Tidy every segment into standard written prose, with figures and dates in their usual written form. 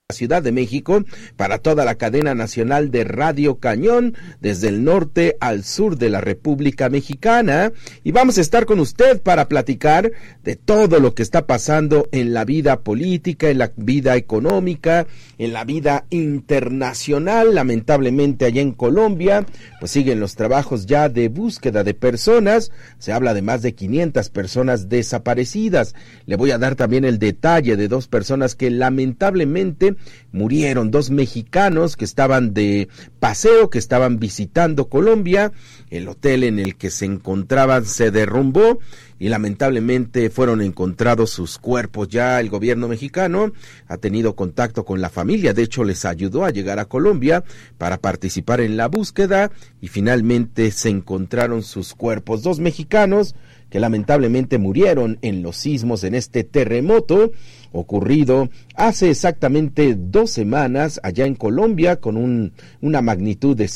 Ciudad de México, para toda la cadena nacional de Radio Cañón, desde el norte al sur de la República Mexicana, y vamos a estar con usted para platicar de todo lo que está pasando en la vida política, en la vida económica, en la vida internacional. Lamentablemente allá en Colombia, pues siguen los trabajos ya de búsqueda de personas. Se habla de más de 500 personas desaparecidas. Le voy a dar también el detalle de 2 personas que lamentablemente murieron, 2 mexicanos que estaban de paseo, que estaban visitando Colombia. El hotel en el que se encontraban se derrumbó y lamentablemente fueron encontrados sus cuerpos. Ya el gobierno mexicano ha tenido contacto con la familia, de hecho les ayudó a llegar a Colombia para participar en la búsqueda y finalmente se encontraron sus cuerpos. 2 mexicanos que lamentablemente murieron en los sismos, en este terremoto ocurrido hace exactamente 2 semanas allá en Colombia con una magnitud de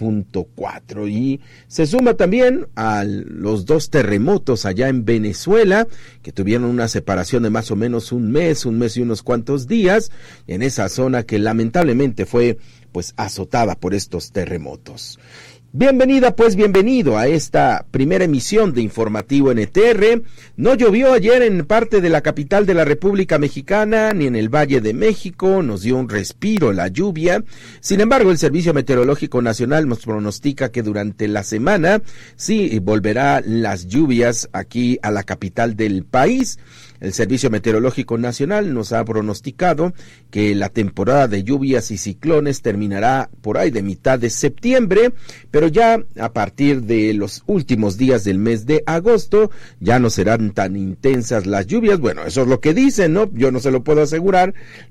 7.4, y se suma también a los 2 terremotos allá en Venezuela que tuvieron una separación de más o menos un mes y unos cuantos días en esa zona que lamentablemente fue pues azotada por estos terremotos. Bienvenida, pues bienvenido a esta primera emisión de Informativo NTR. No llovió ayer en parte de la capital de la República Mexicana, ni en el Valle de México, nos dio un respiro la lluvia. Sin embargo, el Servicio Meteorológico Nacional nos pronostica que durante la semana sí volverá las lluvias aquí a la capital del país. El Servicio Meteorológico Nacional nos ha pronosticado que la temporada de lluvias y ciclones terminará por ahí de mitad de septiembre, pero ya a partir de los últimos días del mes de agosto ya no serán tan intensas las lluvias. Bueno, eso es lo que dicen, ¿no? Yo no se lo puedo asegurar.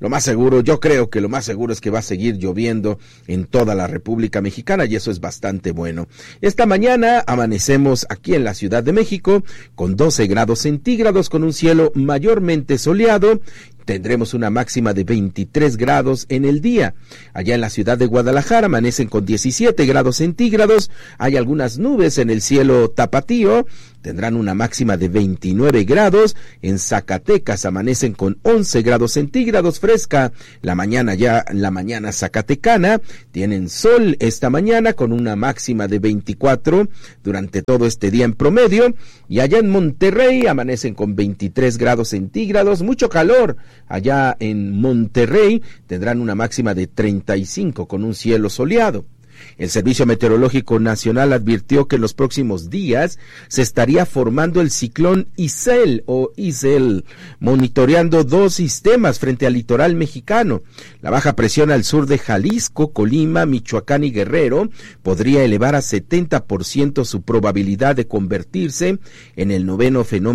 Yo creo que lo más seguro es que va a seguir lloviendo en toda la República Mexicana y eso es bastante bueno. Esta mañana amanecemos aquí en la Ciudad de México con 12 grados centígrados, con un cielo mayormente soleado. Tendremos una máxima de 23 grados en el día. Allá en la ciudad de Guadalajara amanecen con 17 grados centígrados. Hay algunas nubes en el cielo tapatío. Tendrán una máxima de 29 grados. En Zacatecas amanecen con 11 grados centígrados, fresca la mañana zacatecana. Tienen sol esta mañana con una máxima de 24 durante todo este día en promedio. Y allá en Monterrey amanecen con 23 grados centígrados, mucho calor. Allá en Monterrey tendrán una máxima de 35 con un cielo soleado. El Servicio Meteorológico Nacional advirtió que en los próximos días se estaría formando el ciclón Isel, monitoreando 2 sistemas frente al litoral mexicano. La baja presión al sur de Jalisco, Colima, Michoacán y Guerrero podría elevar a 70% su probabilidad de convertirse en el 9º fenómeno